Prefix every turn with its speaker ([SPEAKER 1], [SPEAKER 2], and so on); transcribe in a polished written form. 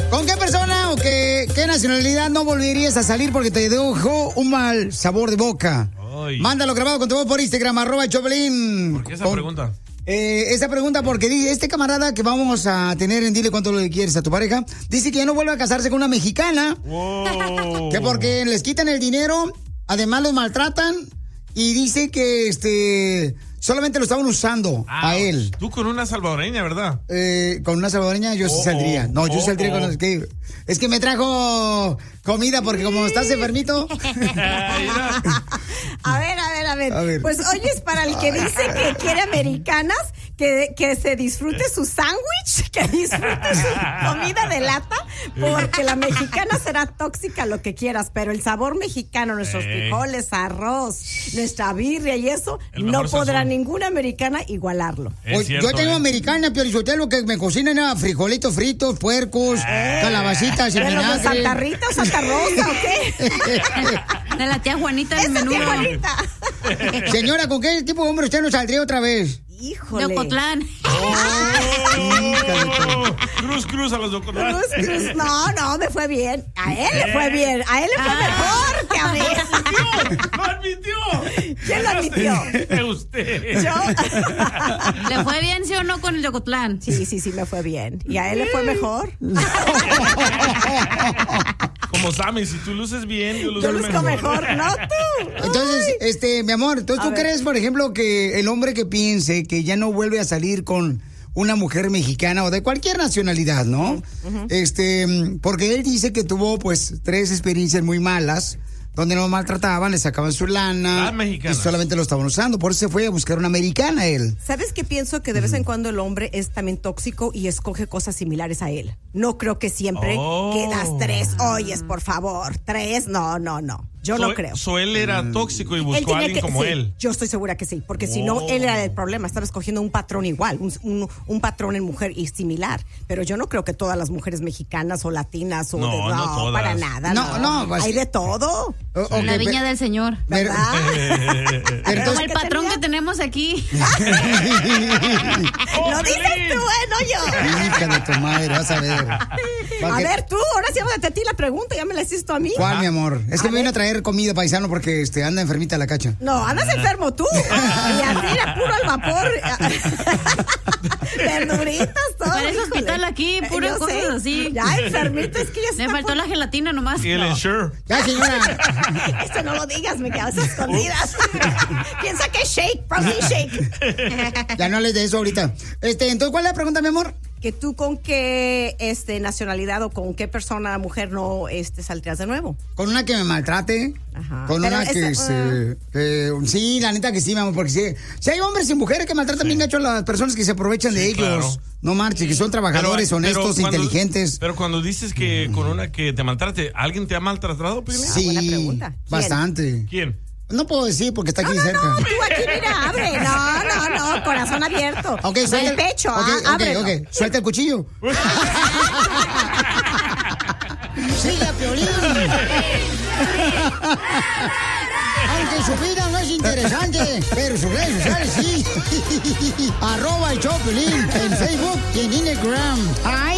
[SPEAKER 1] ¿Con qué persona o qué nacionalidad no volverías a salir porque te dejó un mal sabor de boca?
[SPEAKER 2] Ay.
[SPEAKER 1] Mándalo grabado con tu voz por Instagram, @Choplin.
[SPEAKER 2] ¿Por qué esa pregunta?
[SPEAKER 1] Esa pregunta porque dice, este camarada que vamos a tener en Dile Cuánto le quieres a tu pareja, dice que ya no vuelve a casarse con una mexicana.
[SPEAKER 2] Wow.
[SPEAKER 1] Que porque les quitan el dinero, además los maltratan y dice que solamente lo estaban usando a él.
[SPEAKER 2] Tú con una salvadoreña, ¿verdad?
[SPEAKER 1] Con una salvadoreña yo sí saldría. No, yo saldría con los que... Es que me trajo comida porque como estás enfermito.
[SPEAKER 3] A ver. Pues oye, es para el que dice que quiere americanas, que se disfrute su sándwich, que disfrute su comida de lata, porque la mexicana será tóxica lo que quieras, pero el sabor mexicano, nuestros frijoles, arroz, nuestra birria y eso, no podrá ninguna americana igualarlo.
[SPEAKER 1] Yo tengo americana, Piolichotelo, que me cocinan frijolitos fritos, puercos, calabacitas y
[SPEAKER 3] vinagre. ¿De Santa Rita o Santa Rosa o qué?
[SPEAKER 4] De la tía Juanita del menú.
[SPEAKER 3] Tía Juanita.
[SPEAKER 1] Señora, ¿con qué tipo de hombre usted nos saldría otra vez?
[SPEAKER 3] Híjole.
[SPEAKER 4] De Ocotlán.
[SPEAKER 2] Cruz a los de Ocotlán.
[SPEAKER 3] Cruz. No, me fue bien. A él le fue bien. A él le fue mejor que a mí.
[SPEAKER 2] ¡Lo admitió!
[SPEAKER 3] ¿Quién lo admitió?
[SPEAKER 2] Usted.
[SPEAKER 3] ¿Yo?
[SPEAKER 4] ¿Le fue bien, sí o no, con el de Ocotlán?
[SPEAKER 3] Sí, me fue bien. ¿Y a él le fue mejor?
[SPEAKER 2] Como Sammy, si tú luces bien, yo
[SPEAKER 3] luzco mejor. No tú.
[SPEAKER 1] Entonces, mi amor, ¿tú crees, por ejemplo, que el hombre que piense que ya no vuelve a salir con una mujer mexicana o de cualquier nacionalidad, ¿no? Porque él dice que tuvo, pues, 3 experiencias muy malas, donde lo maltrataban, le sacaban su lana y solamente lo estaban usando. Por eso se fue a buscar una americana él.
[SPEAKER 3] ¿Sabes qué pienso? Que de vez en cuando el hombre es también tóxico y escoge cosas similares a él. No creo que siempre quedas 3. Oyes, por favor, 3. No. Yo no creo.
[SPEAKER 2] Él era tóxico y buscó a alguien como él.
[SPEAKER 3] Yo estoy segura que sí, porque si no, él era el problema. Estaba escogiendo un patrón igual, un patrón en mujer y similar. Pero yo no creo que todas las mujeres mexicanas o latinas o
[SPEAKER 2] no
[SPEAKER 3] para nada.
[SPEAKER 1] No,
[SPEAKER 3] hay de todo.
[SPEAKER 4] La viña del Señor.
[SPEAKER 3] ¿Verdad?
[SPEAKER 4] Como el patrón que tenemos aquí.
[SPEAKER 3] Lo dices tú, no yo.
[SPEAKER 1] Hija de tu madre, vas a ver.
[SPEAKER 3] A ver tú, ahora sí vamos a ti la pregunta, ya me la hiciste tú a mí.
[SPEAKER 1] ¿Cuál, mi amor? Es que me vine a traer comida, paisano, porque anda enfermita la cacha.
[SPEAKER 3] No, andas enfermo tú. Y así era puro al vapor. Verduritas, todo.
[SPEAKER 4] Parece hospital aquí, puras cosas así.
[SPEAKER 3] Ya enfermito, es que ya
[SPEAKER 4] me faltó la gelatina nomás.
[SPEAKER 2] Y el Ensure.
[SPEAKER 1] Ya, señora.
[SPEAKER 3] Esto no lo digas, me quedas escondidas. Piensa que es shake, protein shake.
[SPEAKER 1] Ya no hables de eso ahorita. Entonces, ¿cuál es la pregunta, mi amor?
[SPEAKER 3] Que tú con qué nacionalidad o con qué persona, mujer, no saldrías de nuevo.
[SPEAKER 1] Con una que me maltrate.
[SPEAKER 3] Ajá.
[SPEAKER 1] Con
[SPEAKER 3] pero
[SPEAKER 1] una sí, la neta que sí, mi amor, porque si hay hombres y mujeres que maltratan bien gacho a las personas que se aprovechan de ellos. Claro. No marches, que son trabajadores, honestos, inteligentes.
[SPEAKER 2] Pero cuando dices que con una que te maltrate, ¿alguien te ha maltratado, Pili?
[SPEAKER 1] Sí, buena pregunta. Bastante.
[SPEAKER 2] ¿Quién?
[SPEAKER 1] No puedo decir porque está aquí cerca.
[SPEAKER 3] No, tú aquí, mira, abre. No, corazón abierto.
[SPEAKER 1] Okay, suelta
[SPEAKER 3] el pecho,
[SPEAKER 1] abre. Ok, suelta el cuchillo. Sigue a Piolín. Aunque su vida no es interesante, pero sus redes sociales sí. @el show Piolín en Facebook y en Instagram.